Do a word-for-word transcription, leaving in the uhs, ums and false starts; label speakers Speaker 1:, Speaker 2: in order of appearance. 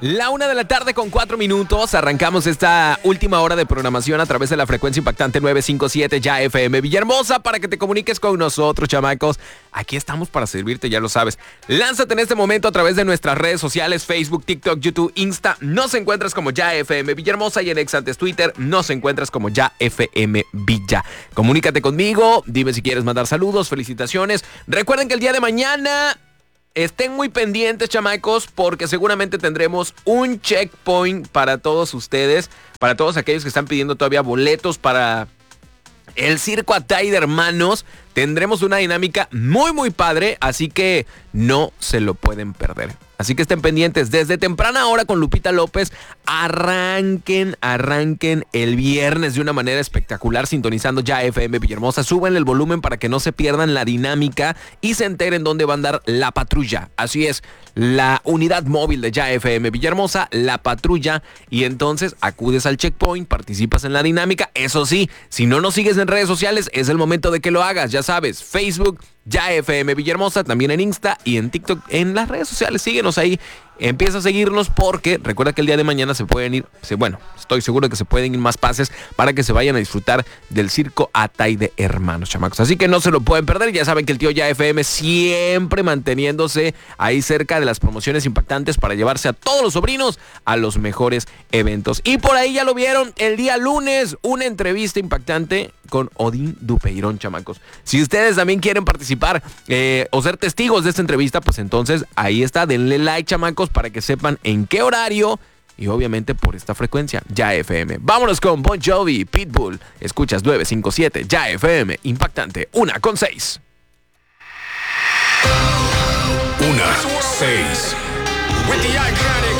Speaker 1: La una de la tarde con cuatro minutos. Arrancamos esta última hora de programación a través de la frecuencia impactante novecientos cincuenta y siete Ya F M Villahermosa para que te comuniques con nosotros, chamacos. Aquí estamos para servirte, ya lo sabes. Lánzate en este momento a través de nuestras redes sociales, Facebook, TikTok, YouTube, Insta. Nos encuentras como Ya F M Villahermosa y en ex antes Twitter nos encuentras como Ya F M Villa. Comunícate conmigo, dime si quieres mandar saludos, felicitaciones. Recuerden que el día de mañana estén muy pendientes, chamacos, porque seguramente tendremos un checkpoint para todos ustedes, para todos aquellos que están pidiendo todavía boletos para el Circo Atay de Hermanos. Tendremos una dinámica muy muy padre, así que no se lo pueden perder. Así que estén pendientes desde temprana hora con Lupita López. Arranquen, arranquen el viernes de una manera espectacular sintonizando Ya F M Villahermosa. Súbanle el volumen para que no se pierdan la dinámica y se enteren dónde va a andar la patrulla. Así es, la unidad móvil de Ya F M Villahermosa, la patrulla. Y entonces acudes al checkpoint, participas en la dinámica. Eso sí, si no nos sigues en redes sociales, es el momento de que lo hagas. Ya sabes, Facebook, Ya F M Villahermosa, también en Insta y en TikTok, en las redes sociales. Síguenos ahí, empieza a seguirnos porque recuerda que el día de mañana se pueden ir, se, bueno, estoy seguro de que se pueden ir más pases para que se vayan a disfrutar del Circo Atay de Hermanos, chamacos. Así que no se lo pueden perder. Ya saben que el tío Ya F M siempre manteniéndose ahí cerca de las promociones impactantes para llevarse a todos los sobrinos a los mejores eventos. Y por ahí ya lo vieron, el día lunes, una entrevista impactante con Odín Dupeirón, chamacos. Si ustedes también quieren participar eh, o ser testigos de esta entrevista, pues entonces ahí está, denle like, chamacos, para que sepan en qué horario y obviamente por esta frecuencia, Ya F M. Vámonos con Bon Jovi, Pitbull. Escuchas novecientos cincuenta y siete Ya F M, impactante, una con seis.
Speaker 2: Una, seis. With the iconic